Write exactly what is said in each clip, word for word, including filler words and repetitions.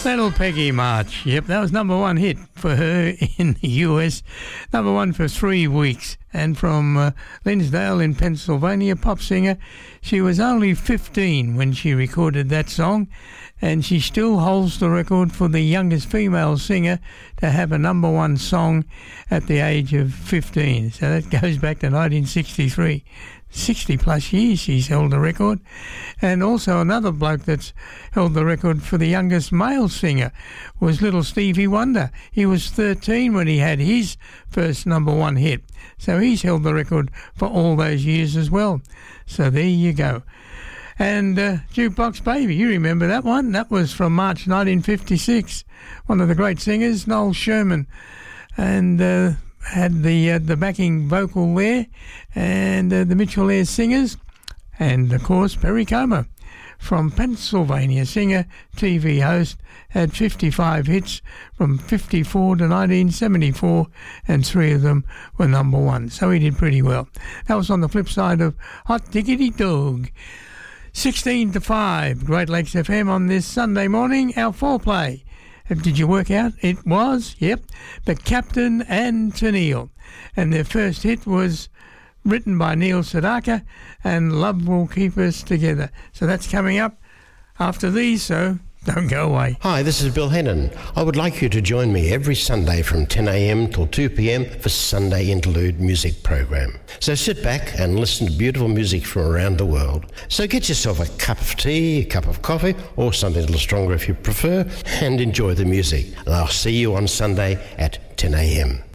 Little Peggy March. Yep, that was number one hit for her in the U S. Number one for three weeks. And from uh, Linsdale in Pennsylvania, pop singer. She was only fifteen when she recorded that song, and she still holds the record for the youngest female singer to have a number one song at the age of fifteen. So that goes back to nineteen sixty-three. sixty plus years she's held the record. And also another bloke that's held the record for the youngest male singer was little Stevie Wonder. He was thirteen when he had his first number one hit. So he's held the record for all those years as well. So there you go. And uh, Jukebox Baby, you remember that one? That was from March nineteen fifty-six. One of the great singers, Noel Sherman. And uh, had the uh, the backing vocal there, and uh, the Mitchell Ayres Singers, and of course Perry Como from Pennsylvania, singer, T V host, had fifty-five hits from fifty-four to nineteen seventy-four, and three of them were number one, so he did pretty well. That was on the flip side of Hot Diggity Dog. sixteen to five, Great Lakes F M on this Sunday morning, our foreplay. Did you work out? It was, yep, the Captain and Tennille. And their first hit was written by Neil Sedaka, and Love Will Keep Us Together. So that's coming up after these, so don't go away. Hi, this is Bill Hennon. I would like you to join me every Sunday from ten a.m. till two p.m. for Sunday Interlude music program. So sit back and listen to beautiful music from around the world. So get yourself a cup of tea, a cup of coffee, or something a little stronger if you prefer, and enjoy the music. And I'll see you on Sunday at ten a.m.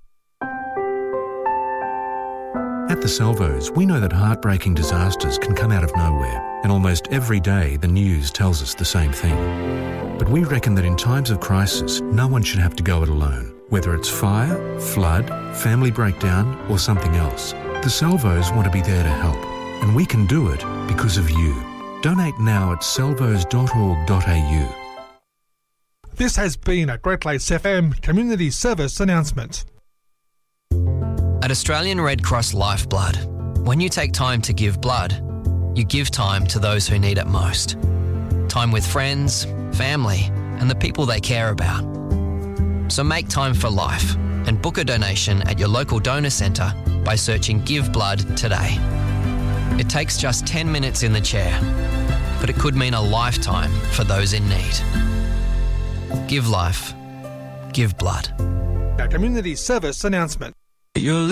At the Salvos, we know that heartbreaking disasters can come out of nowhere, and almost every day the news tells us the same thing. But we reckon that in times of crisis, no one should have to go it alone. Whether it's fire, flood, family breakdown, or something else, the Salvos want to be there to help, and we can do it because of you. Donate now at salvos dot org dot a u. This has been a Great Lakes F M community service announcement. At Australian Red Cross Lifeblood, when you take time to give blood, you give time to those who need it most. Time with friends, family, and the people they care about. So make time for life and book a donation at your local donor centre by searching Give Blood today. It takes just ten minutes in the chair, but it could mean a lifetime for those in need. Give life. Give blood. A community service announcement. You're